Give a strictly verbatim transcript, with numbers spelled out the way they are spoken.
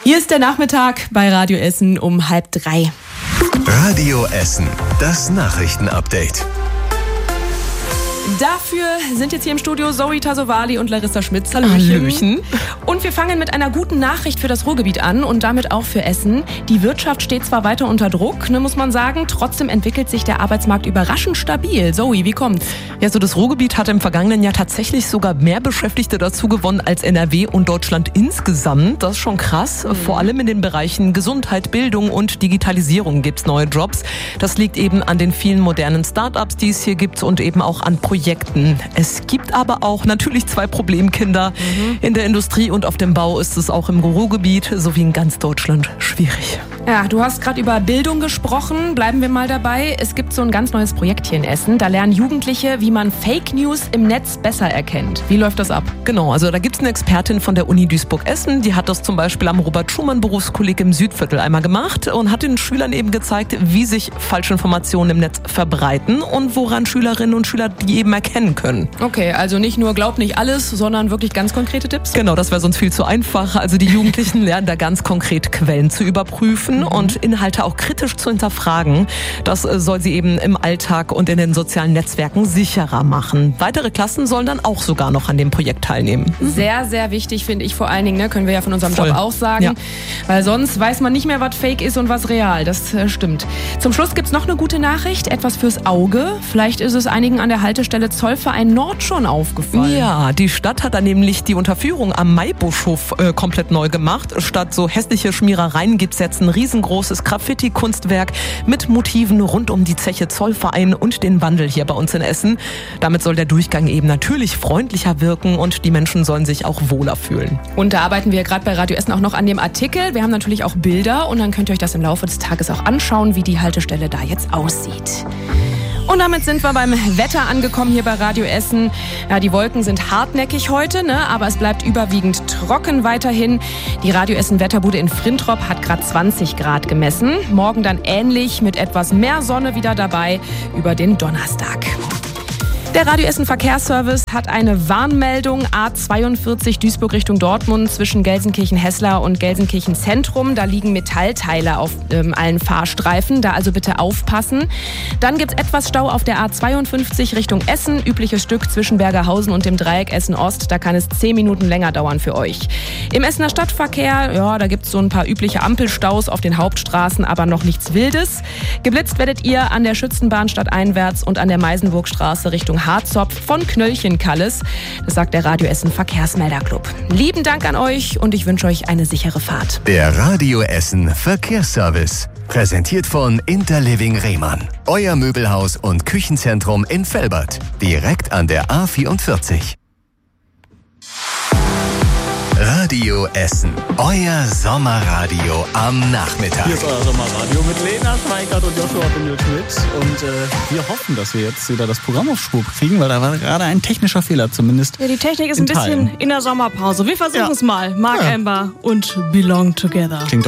Hier ist der Nachmittag bei Radio Essen um halb drei. Radio Essen, das Nachrichtenupdate. Dafür sind jetzt hier im Studio Zoe Tassovali und Larissa Schmitz. Hallöchen. Hallöchen. Und wir fangen mit einer guten Nachricht für das Ruhrgebiet an und damit auch für Essen. Die Wirtschaft steht zwar weiter unter Druck, ne, muss man sagen, trotzdem entwickelt sich der Arbeitsmarkt überraschend stabil. Zoe, wie kommt's? Ja, so das Ruhrgebiet hat im vergangenen Jahr tatsächlich sogar mehr Beschäftigte dazu gewonnen als N R W und Deutschland insgesamt. Das ist schon krass. Mhm. Vor allem in den Bereichen Gesundheit, Bildung und Digitalisierung gibt's neue Jobs. Das liegt eben an den vielen modernen Start-ups, die es hier gibt und eben auch an Projekten. Projekten. Es gibt aber auch natürlich zwei Problemkinder. Mhm. In der Industrie und auf dem Bau ist es auch im Ruhrgebiet sowie in ganz Deutschland schwierig. Ja, du hast gerade über Bildung gesprochen. Bleiben wir mal dabei. Es gibt so ein ganz neues Projekt hier in Essen. Da lernen Jugendliche, wie man Fake News im Netz besser erkennt. Wie läuft das ab? Genau, also da gibt es eine Expertin von der Uni Duisburg-Essen. Die hat das zum Beispiel am Robert-Schumann-Berufskolleg im Südviertel einmal gemacht und hat den Schülern eben gezeigt, wie sich Falschinformationen im Netz verbreiten und woran Schülerinnen und Schüler die eben erkennen können. Okay, also nicht nur glaub nicht alles, sondern wirklich ganz konkrete Tipps? Genau, das wäre sonst viel zu einfach. Also die Jugendlichen lernen da ganz konkret Quellen zu überprüfen mhm. und Inhalte auch kritisch zu hinterfragen. Das soll sie eben im Alltag und in den sozialen Netzwerken sicherer machen. Weitere Klassen sollen dann auch sogar noch an dem Projekt teilnehmen. Sehr, sehr wichtig finde ich vor allen Dingen, ne, können wir ja von unserem Voll. Job auch sagen, ja. weil sonst weiß man nicht mehr, was Fake ist und was real. Das äh, stimmt. Zum Schluss gibt's noch eine gute Nachricht, etwas fürs Auge. Vielleicht ist es einigen an der Haltestelle Zollverein Nord schon aufgefallen. Ja, die Stadt hat dann nämlich die Unterführung am Maibuschhof äh, komplett neu gemacht. Statt so hässliche Schmierereien gibt's jetzt ein riesengroßes Graffiti-Kunstwerk mit Motiven rund um die Zeche Zollverein und den Wandel hier bei uns in Essen. Damit soll der Durchgang eben natürlich freundlicher wirken und die Menschen sollen sich auch wohler fühlen. Und da arbeiten wir gerade bei Radio Essen auch noch an dem Artikel. Wir haben natürlich auch Bilder und dann könnt ihr euch das im Laufe des Tages auch anschauen, wie die Haltestelle da jetzt aussieht. Und damit sind wir beim Wetter angekommen hier bei Radio Essen. Ja, die Wolken sind hartnäckig heute, ne? Aber es bleibt überwiegend trocken weiterhin. Die Radio Essen Wetterbude in Frintrop hat gerade zwanzig Grad gemessen. Morgen dann ähnlich mit etwas mehr Sonne wieder dabei über den Donnerstag. Der Radio Essen Verkehrsservice hat eine Warnmeldung A zweiundvierzig Duisburg Richtung Dortmund zwischen Gelsenkirchen-Hesslar und Gelsenkirchen-Zentrum. Da liegen Metallteile auf ähm, allen Fahrstreifen, da also bitte aufpassen. Dann gibt's etwas Stau auf der A zweiundfünfzig Richtung Essen, übliches Stück zwischen Bergerhausen und dem Dreieck Essen-Ost. Da kann es zehn Minuten länger dauern für euch. Im Essener Stadtverkehr, ja, da gibt's so ein paar übliche Ampelstaus auf den Hauptstraßen, aber noch nichts Wildes. Geblitzt werdet ihr an der Schützenbahn stadteinwärts und an der Meisenburgstraße Richtung Harzopf von Knöllchen-Kalles. Das sagt der Radio Essen Verkehrsmelderclub. Lieben Dank an euch und ich wünsche euch eine sichere Fahrt. Der Radio Essen Verkehrsservice. Präsentiert von Interliving Rehmann. Euer Möbelhaus und Küchenzentrum in Velbert. Direkt an der A vierundvierzig. Radio Essen. Euer Sommerradio am Nachmittag. Hier ist euer Sommerradio mit Lena Schweikert und Joshua Bindel-Schmidt. Und äh, wir hoffen, dass wir jetzt wieder das Programm auf Spur kriegen, weil da war gerade ein technischer Fehler zumindest. Ja, die Technik ist ein bisschen Teilen. in der Sommerpause. Wir versuchen es ja. mal. Mark ja. Amber und Belong Together. Klingt